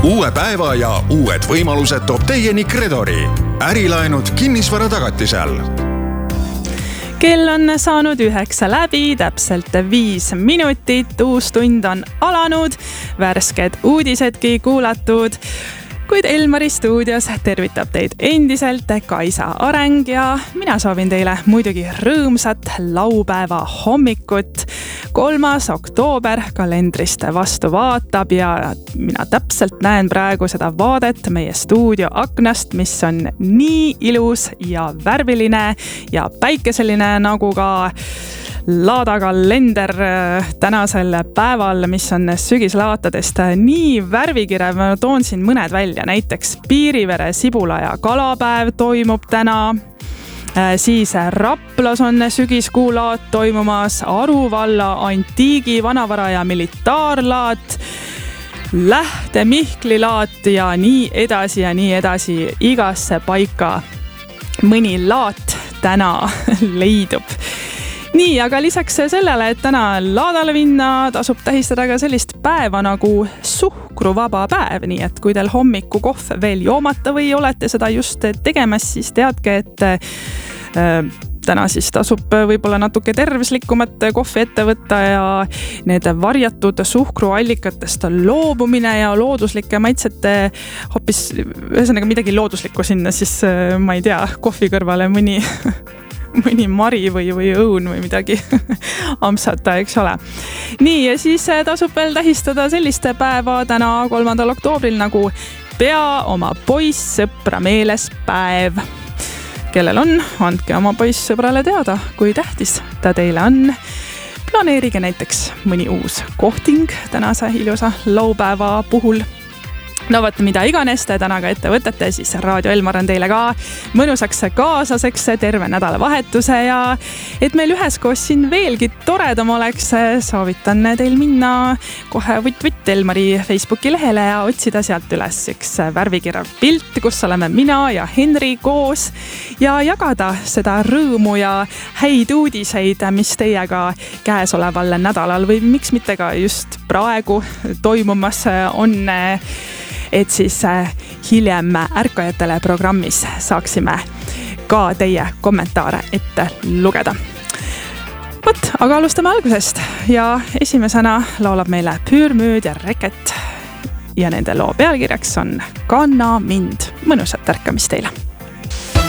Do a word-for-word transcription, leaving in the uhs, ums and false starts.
Uue päeva ja uued võimalused toob teieni Credori. Ärilaenud kinnisvara tagatisel. Kell on saanud üheksa läbi, täpselt viis minutit, uus tund on alanud, värsked uudisedki kuulatud, kuid Elmari stuudios tervitab teid endiselt Kaisa Areng ja mina soovin teile muidugi rõõmsat laupäeva hommikut. kolmas oktoober kalendrist vastu vaatab ja mina täpselt näen praegu seda vaadet meie stuudio aknast, mis on nii ilus ja värviline ja päikeseline nagu ka laadakalender tänasel päeval, mis on sügislaatadest nii värvikirev. Ma toon siin mõned välja, näiteks Piirivere sibula ja kalapäev toimub täna. Siis Raplas on sügiskuulaat toimumas, Aru valla antiigi, vanavara ja militaarlaat, Lähte Mihkli laat ja nii edasi ja nii edasi. Igasse paika mõni laat täna leidub. Nii, aga lisaks sellele, et täna laadale minna, tasub tähistada ka sellist päeva nagu suhkruvaba päev. Nii et kui teil hommiku kohv veel joomata või olete seda just tegemas, siis teadke, et äh, täna siis tasub võib-olla natuke tervislikumat kohvi ette võtta ja need varjatud suhkruallikatest loobumine ja looduslike maitsete hoopis, ühesõnaga midagi looduslikku sinna, siis äh, ma ei tea, kohvi kõrvale mõni mõni mari või, või õun või midagi ampsata, eks ole. Nii, ja siis tasub veel tähistada selliste päeva täna kolmandal oktoobril nagu pea oma poiss sõpra meeles päev. Kellel on, andke oma poiss sõbrale teada, kui tähtis ta teile on. Planeerige näiteks mõni uus kohting tänase ilusa laupäeva puhul. No võt, mida iganes te täna ka ette võtate, siis Raadio Elmar on teile ka mõnusaks kaaslaseks terve nädalavahetuse ja et meil üheskoos siin veelgi toredam oleks, soovitan teil minna kohe võtt-võtt Elmari Facebooki lehele ja otsida sealt üles üks värvikirjav pilt, kus oleme mina ja Henri koos ja jagada seda rõõmu ja häid uudiseid, mis teiega käesoleval nädalal või miks mitte ka just praegu toimumas on, et siis hiljem ärkajatele programmis saaksime ka teie kommentaare ette lugeda. Võt, aga alustame algusest ja esimesena laulab meile Püürmüüd ja Reket ja nende loo pealkirjaks on Kanna mind. Mõnusat ärkamist teile!